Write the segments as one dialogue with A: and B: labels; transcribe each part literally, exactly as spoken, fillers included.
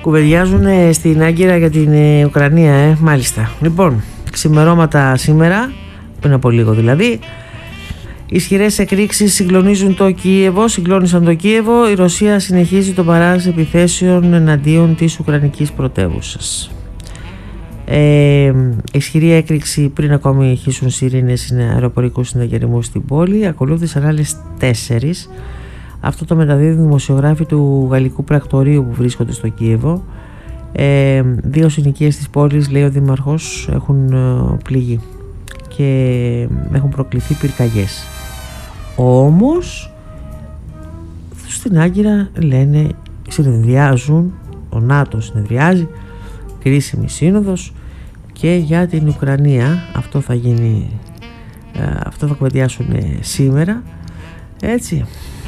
A: Κουβεντιάζουν στην Άγκυρα για την ε, Ουκρανία, ε. Μάλιστα. Λοιπόν, ξημερώματα σήμερα, πριν από λίγο δηλαδή, ισχυρές εκρήξεις συγκλονίζουν το Κίεβο, συγκλώνησαν το Κίεβο. Η Ρωσία συνεχίζει το παράζ επιθέσεων εναντίον της Ουκρανικής πρωτεύουσας. Ε, ισχυρή έκρηξη πριν ακόμη χύσουν σιρήνες αεροπορικούς συναγερμούς στην πόλη. Ακολούθησαν άλλες τέσσερις. Αυτό το μεταδίδουν δημοσιογράφοι του γαλλικού πρακτορείου που βρίσκονται στο Κίεβο. Ε, δύο συνοικίες της πόλης, λέει ο δήμαρχος, έχουν ε, πληγεί και έχουν προκληθεί πυρκαγιές. Όμως στην Άγκυρα λένε, συνεδριάζουν, ο ΝΑΤΟ συνεδριάζει, κρίσιμη σύνοδος και για την Ουκρανία. Αυτό θα γίνει, ε, αυτό θα κουβεντιάσουν σήμερα, έτσι.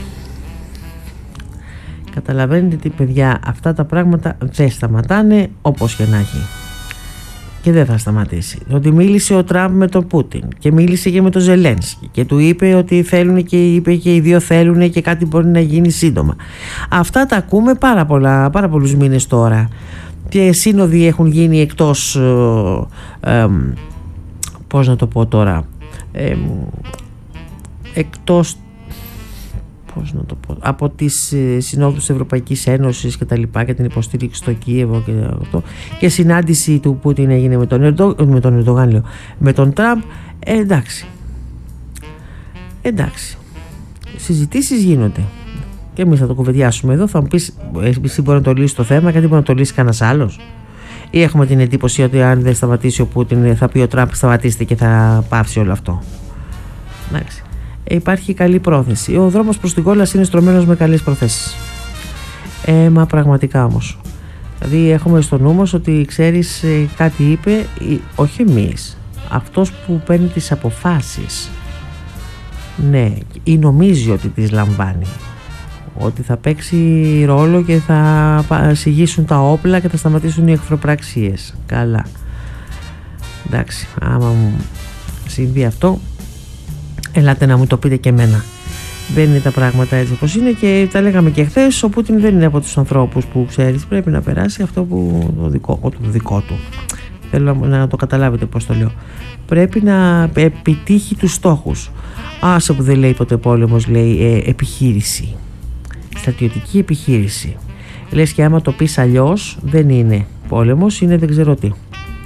A: Καταλαβαίνετε τι, παιδιά, αυτά τα πράγματα δεν σταματάνε όπως και να έχει. Και δεν θα σταματήσει. Ότι μίλησε ο Τραμπ με τον Πούτιν και μίλησε και με τον Ζελένσκι και του είπε ότι θέλουν και είπε και οι δύο θέλουν και κάτι μπορεί να γίνει σύντομα. Αυτά τα ακούμε πάρα, πολλά, πάρα πολλούς μήνες τώρα. Και σύνοδοι έχουν γίνει εκτός ε, ε, πώς να το πω τώρα ε, εκτός πώς να το πω, από τις ε, συνόδους της Ευρωπαϊκής Ένωσης και τα λοιπά και την υποστήριξη στο Κίεβο και, αυτό, και συνάντηση του Πούτιν έγινε με τον, Ερντο, με τον Ερντογάν, λέω, με τον Τραμπ. ε, εντάξει εντάξει συζητήσεις γίνονται και εμείς θα το κουβεντιάσουμε εδώ. Θα μου πεις, εσύ μπορεί να το λύσει το θέμα, κάτι μπορεί να το λύσει κανένας άλλος, ή έχουμε την εντύπωση ότι αν δεν σταματήσει ο Πούτιν θα πει ο Τραμπ σταματήστε και θα πάυσει όλο αυτό. Εντάξει. Υπάρχει καλή πρόθεση. Ο δρόμος προς την κόλαση είναι στρωμένος με καλές προθέσεις. Ε, μα πραγματικά όμως. Δηλαδή έχουμε στο νου μας ότι ξέρεις, κάτι είπε, όχι εμείς, αυτός που παίρνει τις αποφάσεις. Ναι, ή νομίζει ότι τις λαμβάνει. Ότι θα παίξει ρόλο και θα συγγύσουν τα όπλα και θα σταματήσουν οι εχθροπραξίες. Καλά. Εντάξει, άμα μου συμβεί αυτό, ελάτε να μου το πείτε και εμένα. Δεν είναι τα πράγματα έτσι όπως είναι και τα λέγαμε και χθες. Ο Πούτιν δεν είναι από τους ανθρώπους που ξέρεις, πρέπει να περάσει αυτό που το δικό, το δικό του. Θέλω να το καταλάβετε πώς το λέω. Πρέπει να επιτύχει τους στόχους. Άσε που δεν λέει ποτέ πόλεμος, λέει ε, επιχείρηση. Στρατιωτική επιχείρηση. Λες και άμα το πεις αλλιώς δεν είναι πόλεμος, είναι δεν ξέρω τι.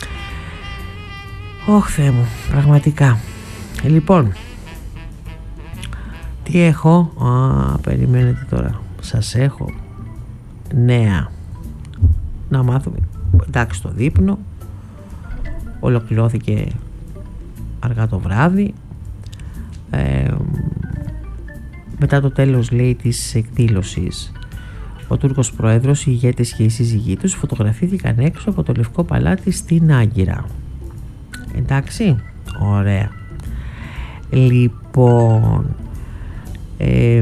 A: Ωχ Θεέ μου, πραγματικά. Λοιπόν, τι έχω? Α, περιμένετε τώρα. Σας έχω νέα. Να μάθουμε. Εντάξει, το δείπνο ολοκληρώθηκε αργά το βράδυ. Ε, μετά το τέλος, λέει, της εκδήλωσης, ο Τούρκος πρόεδρος, οι ηγέτες και οι σύζυγοί τους φωτογραφήθηκαν έξω από το Λευκό Παλάτι στην Άγκυρα. Εντάξει, ωραία. Λοιπόν, ε,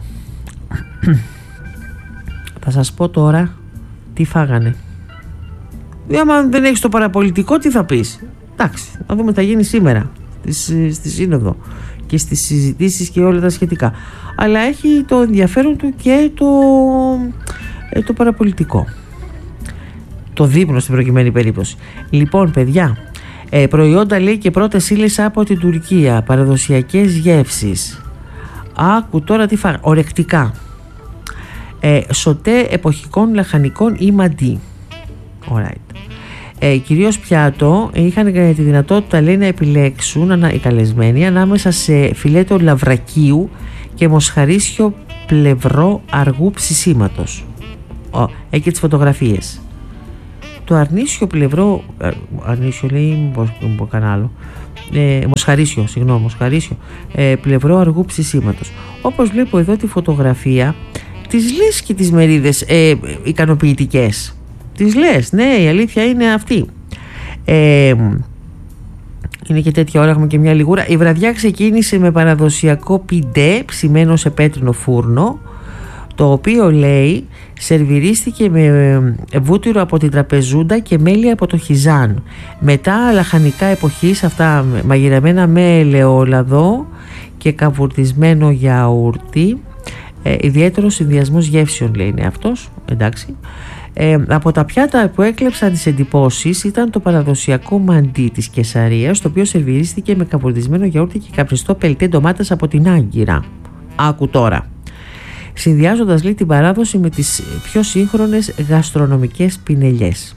A: θα σας πω τώρα τι φάγανε. Άμα δεν έχεις το παραπολιτικό, τι θα πεις? Εντάξει, να δούμε τι θα γίνει σήμερα στη, στη σύνοδο και στις συζητήσεις και όλα τα σχετικά. Αλλά έχει το ενδιαφέρον του και το, ε, το παραπολιτικό. Το δείπνο στην προκειμένη περίπτωση. Λοιπόν, παιδιά, ε, προϊόντα, λέει, και πρώτες ύλες από την Τουρκία, παραδοσιακές γεύσεις. Άκου τώρα τι φάγανε. Ορεκτικά. Ε, σοτέ εποχικών λαχανικών ή μαντί. Alright. Ε, κυρίως πιάτο είχαν τη δυνατότητα, λέει, να επιλέξουν οι καλεσμένοι ανάμεσα σε φιλέτο λαβρακίου και μοσχαρίσιο πλευρό αργού ψησίματος. Oh, έχει και τις φωτογραφίες. Το αρνίσιο πλευρό, ε, αρνίσιο λέει, μην πω κανένα άλλο, ε, μοσχαρίσιο, συγγνώμη, μοσχαρίσιο, ε, πλευρό αργού ψησίματος. Όπως βλέπω εδώ τη φωτογραφία, τις λες και τις μερίδες ε, ικανοποιητικές. Τις λες, ναι, η αλήθεια είναι αυτή. Ε, είναι και τέτοια ώρα, έχουμε και μια λιγούρα. Η βραδιά ξεκίνησε με παραδοσιακό πιντέ ψημένο σε πέτρινο φούρνο, το οποίο, λέει, σερβιρίστηκε με βούτυρο από την τραπεζούντα και μέλι από το χιζάν. Μετά λαχανικά εποχής, αυτά μαγειρεμένα με ελαιόλαδο και καβουρτισμένο γιαούρτι. Ε, ιδιαίτερο συνδυασμός γεύσεων, λέει, είναι αυτός, εντάξει. Ε, από τα πιάτα που έκλεψαν τις εντυπώσεις ήταν το παραδοσιακό μαντί της Κεσαρίας, το οποίο σερβιρίστηκε με καπουρδισμένο γιαούρτι και καπνιστό πελτέ ντομάτας από την Άγκυρα. Άκου τώρα. Συνδυάζοντας, λέει, την παράδοση με τις πιο σύγχρονες γαστρονομικές πινελιές.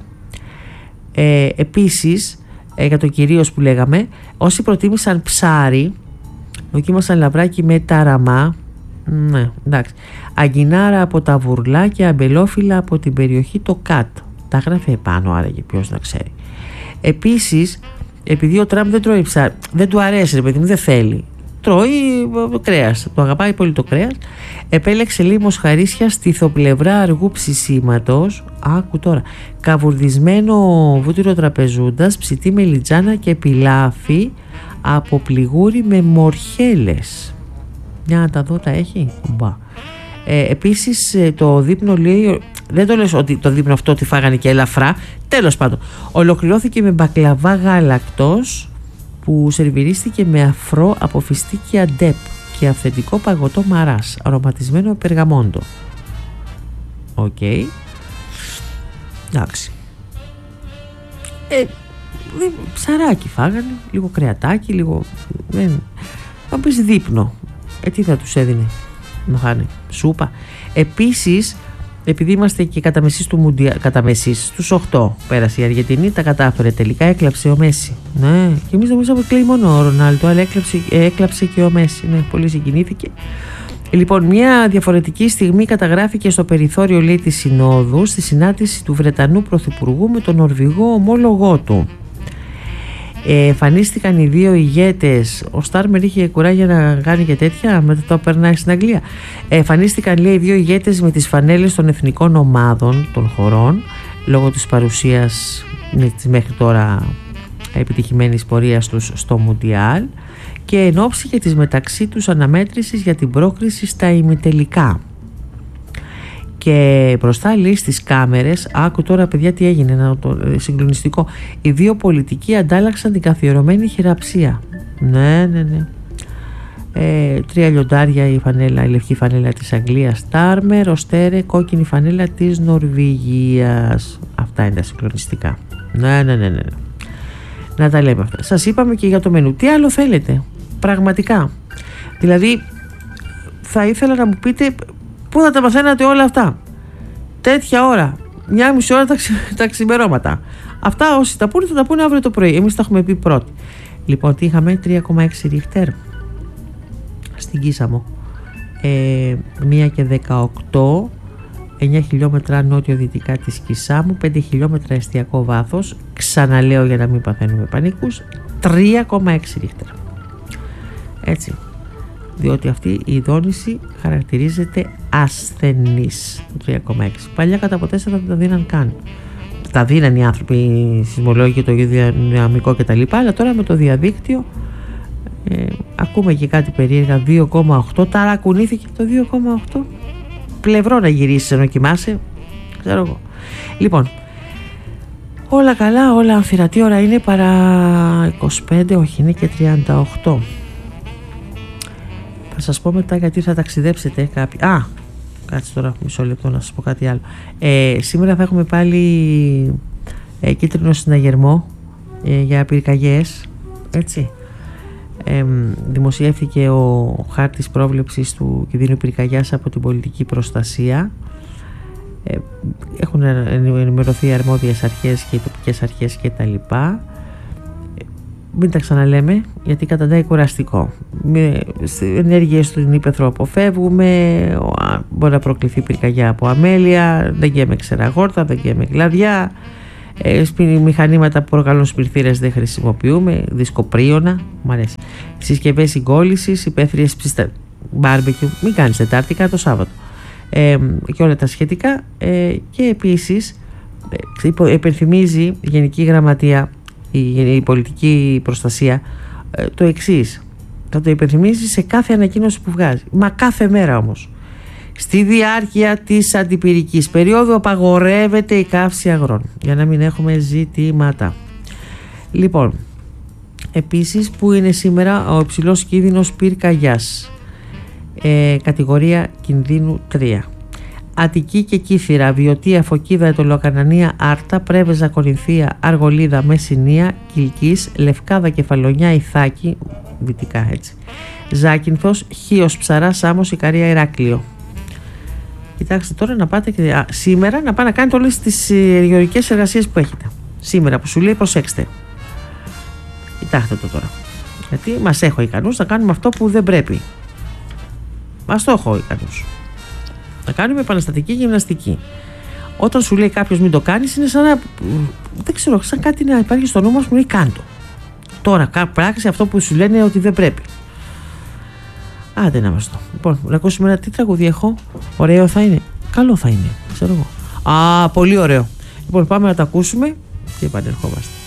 A: Ε, επίσης, ε, για το κυρίως που λέγαμε, όσοι προτίμησαν ψάρι, δοκίμασαν λαβράκι με ταραμά, ναι, εντάξει, αγκινάρα από τα Βουρλά και αμπελόφυλλα από την περιοχή το Κατ. Τα γράφει επάνω, άραγε ποιος να ξέρει. Επίσης, επειδή ο Τραμπ δεν τρώει ψάρι, δεν του αρέσει, ρε παιδί μου, δεν θέλει, τρώει κρέας, το αγαπάει πολύ το κρέας, επέλεξε, λέει, μοσχαρίσια στιθοπλευρά αργού ψησίματος, άκου τώρα, καβουρδισμένο βούτυρο τραπεζούντας, ψητή μελιτζάνα και πιλάφι από πληγούρι με μορχέλες. Μια να τα δω, τα έχει. Μπα. Ε, επίσης, το δείπνο, λέει, δεν το λες ότι το δείπνο αυτό τη φάγανε και ελαφρά, τέλος πάντων, ολοκληρώθηκε με μπακλαβά γάλακτος που σερβιρίστηκε με αφρό από φιστίκι αντέπ και αυθεντικό παγωτό μαράς αρωματισμένο με περγαμόντο. Οκ. Okay. Εντάξει. Ε, ψαράκι φάγανε, λίγο κρεατάκι, λίγο... Δεν... Θα πεις δείπνο. Ε, τι θα τους έδινε να φάνε, σούπα. Επίσης, επειδή είμαστε και κατά μεσής του Μουντια... κατά μεσής, στους οκτώ πέρασε η Αργεντινή, τα κατάφερε τελικά, έκλαψε ο Μέση. Ναι, και εμείς νομίζαμε ότι κλαίει μόνο ο Ρονάλντο, αλλά έκλαψε, έκλαψε και ο Μέση. Ναι, πολύ συγκινήθηκε. Λοιπόν, μια διαφορετική στιγμή καταγράφηκε στο περιθώριο, λέει, της Συνόδου, στη συνάντηση του Βρετανού Πρωθυπουργού με τον Νορβηγό ομόλογό του. Εμφανίστηκαν οι δύο ηγέτες. Ο Στάρμερ είχε κουράγια να κάνει και τέτοια, μετά το περνάει στην Αγγλία. Εμφανίστηκαν, λέει, οι δύο ηγέτες με τις φανέλες των εθνικών ομάδων των χωρών, λόγω της παρουσίας της μέχρι τώρα επιτυχημένης πορείας τους στο Μουντιάλ, και εν ώψη και της μεταξύ τους αναμέτρησης για την πρόκριση στα ημιτελικά. Και μπροστά, λέει, στις κάμερες, άκου τώρα, παιδιά, τι έγινε, να, το, συγκλονιστικό. Οι δύο πολιτικοί αντάλλαξαν την καθιερωμένη χειραψία. Ναι, ναι, ναι. Ε, τρία λιοντάρια η φανέλα, η λευκή φανέλα της Αγγλίας Στάρμερ, ο Στέρε κόκκινη φανέλα της Νορβηγίας. Αυτά είναι τα συγκλονιστικά. Ναι, ναι, ναι, ναι. Να τα λέμε αυτά. Σας είπαμε και για το μενού. Τι άλλο θέλετε, πραγματικά? Δηλαδή, θα ήθελα να μου πείτε πού θα τα μαθαίνατε όλα αυτά τέτοια ώρα, μια μισή ώρα τα, ξε, τα ξημερώματα. Αυτά όσοι τα πούνε θα τα πούνε αύριο το πρωί. Εμείς τα έχουμε πει πρώτοι. Λοιπόν, τι είχαμε? τρία κόμμα έξι ρίχτερ στην Κίσαμο, ε, μία και δεκαοκτώ, εννιά χιλιόμετρα νότιο-δυτικά της Κισάμου, πέντε χιλιόμετρα εστιακό βάθος. Ξαναλέω για να μην παθαίνουμε πανικούς, τρία κόμμα έξι ρίχτερ. Έτσι, διότι αυτή η δόνηση χαρακτηρίζεται ασθενής. Το τρία κόμμα έξι. Παλιά κατά από τέσσερα δεν τα δίναν καν. Τα δίναν οι άνθρωποι, οι σεισμολόγοι, το δυναμικό κτλ. Αλλά τώρα με το διαδίκτυο ε, ακούμε και κάτι περίεργα. Δύο κόμμα οκτώ. Ταρακουνήθηκε το δύο κόμμα οκτώ. Πλευρό να γυρίσεις ενώ κοιμάσαι, ξέρω εγώ. Λοιπόν, όλα καλά, όλα αμφιρά. Τι ώρα είναι? Παρά είκοσι πέντε, όχι, είναι και τριάντα οκτώ. Θα σας πω μετά γιατί θα ταξιδέψετε κάποιοι. Α, κάτσε τώρα μισό λεπτό να σας πω κάτι άλλο. Ε, σήμερα θα έχουμε πάλι ε, κίτρινο συναγερμό ε, για πυρκαγιές, έτσι. Ε, δημοσιεύθηκε ο χάρτης πρόβλεψης του κινδύνου πυρκαγιάς από την πολιτική προστασία. Ε, έχουν ενημερωθεί αρμόδιες αρχές και οι τοπικές αρχές και τα λοιπά. Μην τα ξαναλέμε γιατί καταντάει κουραστικό. Με ενέργειες στην ύπαιθρο αποφεύγουμε, μπορεί να προκληθεί πυρκαγιά από αμέλεια, δεν γέμε ξεραγόρτα, δεν γέμε κλαδιά, ε, μηχανήματα που προκαλούν σπιρθήρες δεν χρησιμοποιούμε, δισκοπρίωνα, μου αρέσει. Συσκευές συγκόλλησης, υπαίθριες ψιστα... μπάρμπεκιου, μην κάνεις Τετάρτη, κάνε το Σάββατο. Ε, και όλα τα σχετικά. Ε, και επίσης ε, υπενθυμίζει η Γενική Γραμματεία, η, η πολιτική προστασία, ε, το εξής. Θα το υπενθυμίζει σε κάθε ανακοίνωση που βγάζει, μα κάθε μέρα όμως. Στη διάρκεια της αντιπυρικής περίοδου απαγορεύεται η καύση αγρών, για να μην έχουμε ζητήματα. Λοιπόν, επίσης, που είναι σήμερα ο υψηλός κίνδυνος πυρκαγιάς, ε, κατηγορία κινδύνου τρία. Αττική και Κύθυρα, Βιωτία, Φωκίδα, Ετωλοκανανία, Άρτα, Πρέβεζα, Κορινθία, Αργολίδα, Μεσσηνία, Κιλκής, Λευκάδα, Κεφαλονιά, Ιθάκη, δυτικά έτσι, Ζάκυνθος, Χίος, Ψαρά, Σάμος, Ικαρία, Ηράκλειο. Κοιτάξτε τώρα να πάτε και α, σήμερα να πάτε να κάνετε όλες τις ε, γεωργικές εργασίες που έχετε. Σήμερα που σου λέει προσέξτε. Κοιτάξτε το τώρα. Γιατί μας έχω ικανούς να κάνουμε αυτό που δεν πρέπει. Μας το έχω ικανούς. Να κάνουμε επαναστατική γυμναστική. Όταν σου λέει κάποιος μην το κάνεις, είναι σαν να. Δεν ξέρω, σαν κάτι να υπάρχει στο νου μας που λέει κάντο. Τώρα πράξει αυτό που σου λένε ότι δεν πρέπει. Άντε να μας το. Λοιπόν, να ακούσουμε ένα τι τραγούδι έχω. Ωραίο θα είναι. Καλό θα είναι. Ξέρω εγώ. Α, πολύ ωραίο. Λοιπόν, πάμε να το ακούσουμε και επανερχόμαστε.